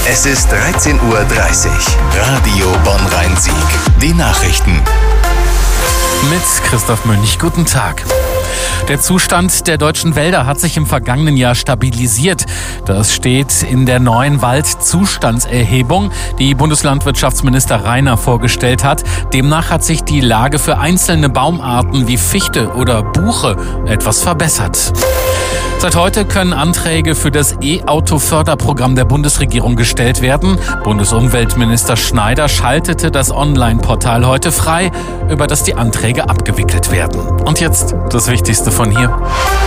Es ist 13:30 Uhr. Radio Bonn-Rhein-Sieg. Die Nachrichten. Mit Christoph Mönch. Guten Tag. Der Zustand der deutschen Wälder hat sich im vergangenen Jahr stabilisiert. Das steht in der neuen Waldzustandserhebung, die Bundeslandwirtschaftsminister Rainer vorgestellt hat. Demnach hat sich die Lage für einzelne Baumarten wie Fichte oder Buche etwas verbessert. Seit heute können Anträge für das E-Auto-Förderprogramm der Bundesregierung gestellt werden. Bundesumweltminister Schneider schaltete das Online-Portal heute frei, über das die Anträge abgewickelt werden. Und jetzt das Wichtigste von hier.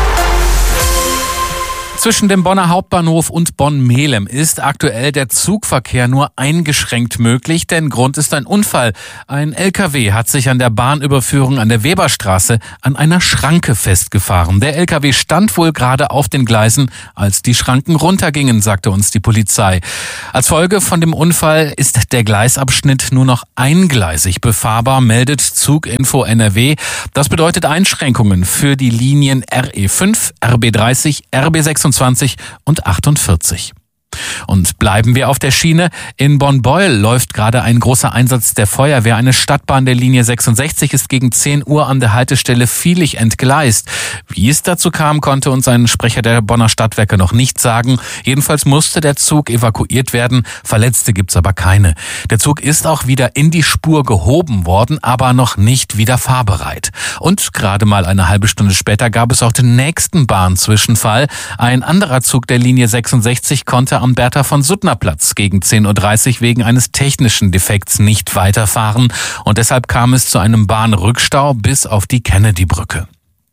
Zwischen dem Bonner Hauptbahnhof und Bonn-Melem ist aktuell der Zugverkehr nur eingeschränkt möglich, denn Grund ist ein Unfall. Ein LKW hat sich an der Bahnüberführung an der Weberstraße an einer Schranke festgefahren. Der LKW stand wohl gerade auf den Gleisen, als die Schranken runtergingen, sagte uns die Polizei. Als Folge von dem Unfall ist der Gleisabschnitt nur noch eingleisig befahrbar, meldet Zuginfo NRW. Das bedeutet Einschränkungen für die Linien RE5, RB30, RB26 und 48. Und bleiben wir auf der Schiene. In Bonn-Beuel läuft gerade ein großer Einsatz der Feuerwehr. Eine Stadtbahn der Linie 66 ist gegen 10 Uhr an der Haltestelle Viehlich entgleist. Wie es dazu kam, konnte uns ein Sprecher der Bonner Stadtwerke noch nicht sagen. Jedenfalls musste der Zug evakuiert werden. Verletzte gibt's aber keine. Der Zug ist auch wieder in die Spur gehoben worden, aber noch nicht wieder fahrbereit. Und gerade mal eine halbe Stunde später gab es auch den nächsten Bahnzwischenfall. Ein anderer Zug der Linie 66 konnte am Bertha-von-Suttner-Platz gegen 10:30 Uhr wegen eines technischen Defekts nicht weiterfahren und deshalb kam es zu einem Bahnrückstau bis auf die Kennedy-Brücke.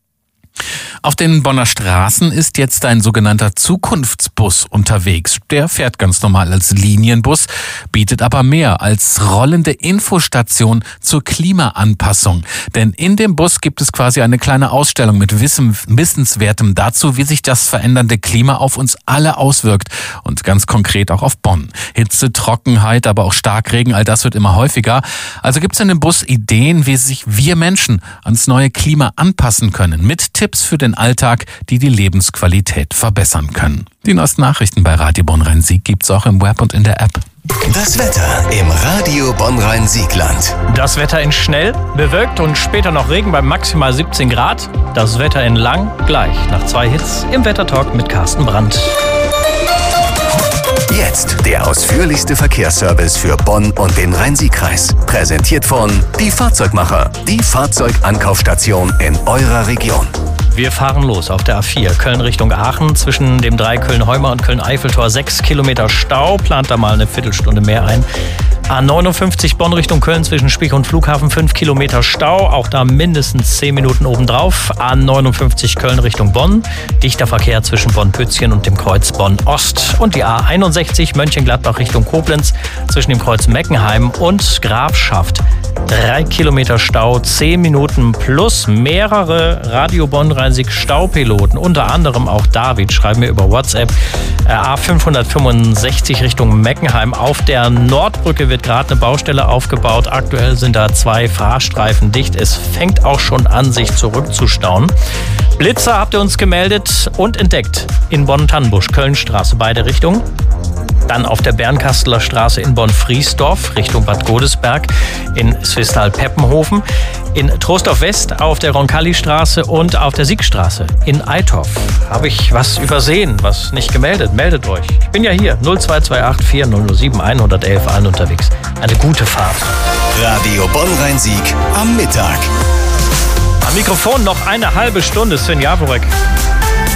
Auf den Bonner Straßen ist jetzt ein sogenannter Zukunftsbus unterwegs. Der fährt ganz normal als Linienbus, bietet aber mehr als rollende Infostation zur Klimaanpassung. Denn in dem Bus gibt es quasi eine kleine Ausstellung mit Wissenswertem dazu, wie sich das verändernde Klima auf uns alle auswirkt und ganz konkret auch auf Bonn. Hitze, Trockenheit, aber auch Starkregen, all das wird immer häufiger. Also gibt es in dem Bus Ideen, wie sich wir Menschen ans neue Klima anpassen können, mit Tipps für den Alltag, die die Lebensqualität verbessern können. Die neuesten Nachrichten bei Radio Bonn-Rhein-Sieg gibt's auch im Web und in der App. Das Wetter im Radio Bonn-Rhein-Siegland. Das Wetter in Schnell, bewölkt und später noch Regen bei maximal 17 Grad. Das Wetter in Lang gleich nach 2 Hits im Wettertalk mit Carsten Brandt. Jetzt der ausführlichste Verkehrsservice für Bonn und den Rhein-Sieg-Kreis. Präsentiert von Die Fahrzeugmacher, die Fahrzeugankaufstation in eurer Region. Wir fahren los auf der A4 Köln Richtung Aachen. Zwischen dem 3 Köln-Heumer und Köln-Eiffeltor 6 Kilometer Stau. Plant da mal eine Viertelstunde mehr ein. A59 Bonn Richtung Köln zwischen Spich und Flughafen 5 Kilometer Stau. Auch da mindestens 10 Minuten obendrauf. A59 Köln Richtung Bonn. Dichter Verkehr zwischen Bonn-Pützchen und dem Kreuz Bonn-Ost. Und die A61 Mönchengladbach Richtung Koblenz zwischen dem Kreuz Meckenheim und Grafschaft. 3 Kilometer Stau, 10 Minuten plus mehrere Radio Bonn-Rhein-Sieg Staupiloten. Unter anderem auch David, schreiben wir über WhatsApp. A565 Richtung Meckenheim. Auf der Nordbrücke wird gerade eine Baustelle aufgebaut. Aktuell sind da 2 Fahrstreifen dicht. Es fängt auch schon an, sich zurückzustauen. Blitzer habt ihr uns gemeldet und entdeckt in Bonn-Tannenbusch, Kölnstraße, beide Richtungen. Dann auf der Bernkasteler Straße in Bonn-Friesdorf Richtung Bad Godesberg, in Swistal-Peppenhofen, in Troisdorf-West auf der Roncalli-Straße und auf der Siegstraße in Eitorf. Habe ich was übersehen, was nicht gemeldet? Meldet euch. Ich bin ja hier, 0228 4007 111, allen unterwegs. Eine gute Fahrt. Radio Bonn-Rhein-Sieg am Mittag. Am Mikrofon noch eine halbe Stunde, Sven Jaworek.